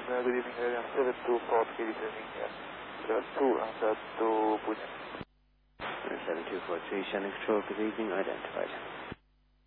good evening, Area 724, KD turning level 2, answer to Punya. 7243, Shannon Control, good evening, identified.